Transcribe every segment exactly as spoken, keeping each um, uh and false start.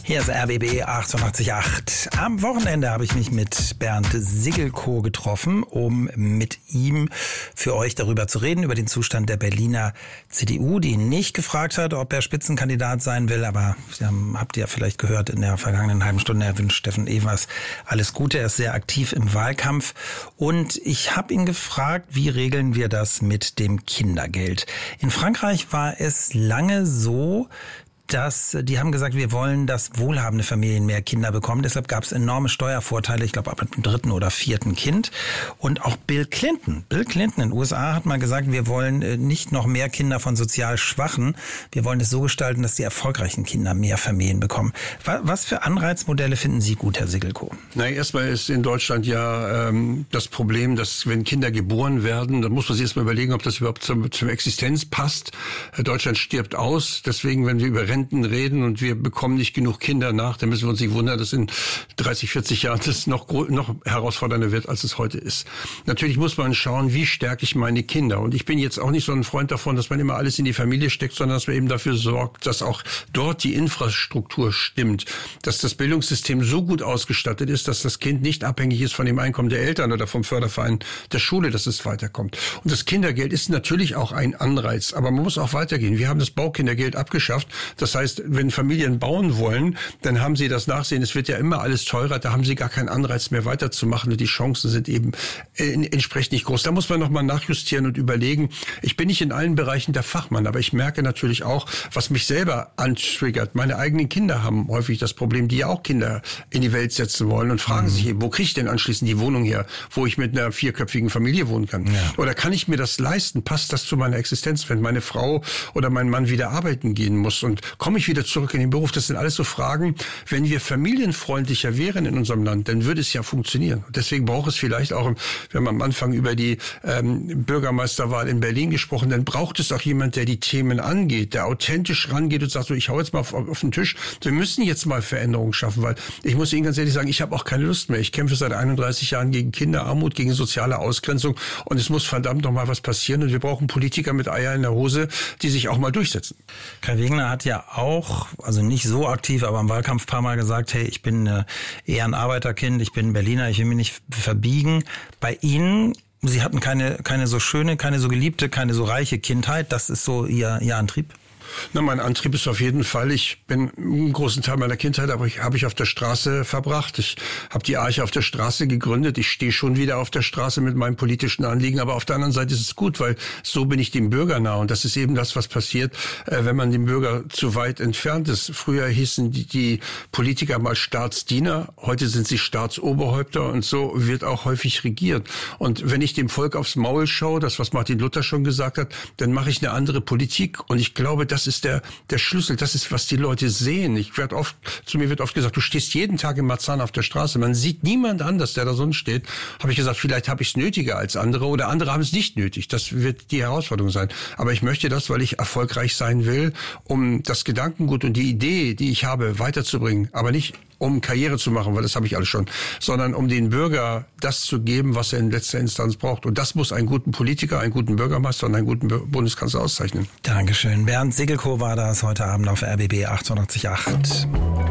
Hier ist R B B achtundachtzig Komma acht. Am Wochenende habe ich mich mit Bernd Sigelko getroffen, um mit ihm für euch darüber zu reden, über den Zustand der Berliner C D U, die ihn nicht gefragt hat, ob er Spitzenkandidat sein will. Aber Sie haben, habt ihr ja vielleicht gehört, in der vergangenen halben Stunde, er wünscht Steffen Evers alles Gute. Er ist sehr aktiv im Wahlkampf. Und ich habe ihn gefragt, wie regeln wir das mit dem Kindergeld? In Frankreich war es lange so, dass die haben gesagt, wir wollen, dass wohlhabende Familien mehr Kinder bekommen. Deshalb gab es enorme Steuervorteile, ich glaube ab dem dritten oder vierten Kind. Und auch Bill Clinton, Bill Clinton in den U S A hat mal gesagt, wir wollen nicht noch mehr Kinder von sozial Schwachen. Wir wollen es so gestalten, dass die erfolgreichen Kinder mehr Familien bekommen. Was für Anreizmodelle finden Sie gut, Herr Sigelko? Na, erstmal ist in Deutschland ja ähm, das Problem, dass wenn Kinder geboren werden, dann muss man sich erstmal überlegen, ob das überhaupt zum, zum Existenz passt. Deutschland stirbt aus, deswegen, wenn wir über Renten reden und wir bekommen nicht genug Kinder nach, dann müssen wir uns nicht wundern, dass in dreißig, vierzig Jahren das noch, noch herausfordernder wird, als es heute ist. Natürlich muss man schauen, wie stärke ich meine Kinder. Und ich bin jetzt auch nicht so ein Freund davon, dass man immer alles in die Familie steckt, sondern dass man eben dafür sorgt, dass auch dort die Infrastruktur stimmt, dass das Bildungssystem so gut ausgestattet ist, dass das Kind nicht abhängig ist von dem Einkommen der Eltern oder vom Förderverein der Schule, dass es weiterkommt. Und das Kindergeld ist natürlich auch ein Anreiz, aber man muss auch weitergehen. Wir haben das Baukindergeld abgeschafft. Das heißt, wenn Familien bauen wollen, dann haben sie das Nachsehen. Es wird ja immer alles teurer. Da haben sie gar keinen Anreiz mehr weiterzumachen. Und die Chancen sind eben entsprechend nicht groß. Da muss man nochmal nachjustieren und überlegen. Ich bin nicht in allen Bereichen der Fachmann, aber ich merke natürlich auch, was mich selber antriggert. Meine eigenen Kinder haben häufig das Problem, die ja auch Kinder in die Welt setzen wollen und fragen mhm. sich eben, wo kriege ich denn anschließend die Wohnung her, wo ich mit einer vierköpfigen Familie wohnen kann? Ja. Oder kann ich mir das leisten? Passt das zu meiner Existenz, wenn meine Frau oder mein Mann wieder arbeiten gehen muss? Und komme ich wieder zurück in den Beruf? Das sind alles so Fragen. Wenn wir familienfreundlicher wären in unserem Land, dann würde es ja funktionieren. Und deswegen braucht es vielleicht auch, wir haben am Anfang über die ähm, Bürgermeisterwahl in Berlin gesprochen, dann braucht es auch jemand, der die Themen angeht, der authentisch rangeht und sagt, so, ich hau jetzt mal auf, auf den Tisch. Wir müssen jetzt mal Veränderungen schaffen, weil ich muss Ihnen ganz ehrlich sagen, ich habe auch keine Lust mehr. Ich kämpfe seit einunddreißig Jahren gegen Kinderarmut, gegen soziale Ausgrenzung und es muss verdammt noch mal was passieren und wir brauchen Politiker mit Eier in der Hose, die sich auch mal durchsetzen. Kai Wegner hat ja auch, also nicht so aktiv, aber im Wahlkampf ein paar Mal gesagt, hey, ich bin äh, eher ein Arbeiterkind, ich bin Berliner, ich will mich nicht verbiegen. Bei Ihnen, Sie hatten keine keine so schöne, keine so geliebte, keine so reiche Kindheit, das ist so Ihr, Ihr Antrieb? Na, mein Antrieb ist auf jeden Fall, ich bin einen großen Teil meiner Kindheit, aber ich habe ich auf der Straße verbracht. Ich habe die Arche auf der Straße gegründet. Ich stehe schon wieder auf der Straße mit meinem politischen Anliegen, aber auf der anderen Seite ist es gut, weil so bin ich dem Bürger nah. Und das ist eben das, was passiert, wenn man dem Bürger zu weit entfernt ist. Früher hießen die, die Politiker mal Staatsdiener, heute sind sie Staatsoberhäupter und so wird auch häufig regiert. Und wenn ich dem Volk aufs Maul schaue, das, was Martin Luther schon gesagt hat, dann mache ich eine andere Politik. Und ich glaube, das ist der der Schlüssel, das ist, was die Leute sehen. Ich werde oft, zu mir wird oft gesagt, du stehst jeden Tag in Marzahn auf der Straße. Man sieht niemand anders, der da sonst steht. Habe ich gesagt, vielleicht habe ich es nötiger als andere oder andere haben es nicht nötig. Das wird die Herausforderung sein. Aber ich möchte das, weil ich erfolgreich sein will, um das Gedankengut und die Idee, die ich habe, weiterzubringen. Aber nicht um Karriere zu machen, weil das habe ich alles schon, sondern um den Bürger das zu geben, was er in letzter Instanz braucht. Und das muss einen guten Politiker, einen guten Bürgermeister und einen guten Bundeskanzler auszeichnen. Dankeschön. Bernd Sigelko war das heute Abend auf R B B achtundachtzig Komma acht.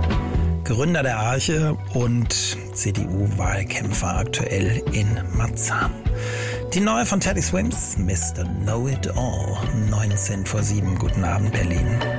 Gründer der Arche und C D U-Wahlkämpfer aktuell in Marzahn. Die neue von Teddy Swims, Mister Know It All, neunzehn vor sieben. Guten Abend, Berlin.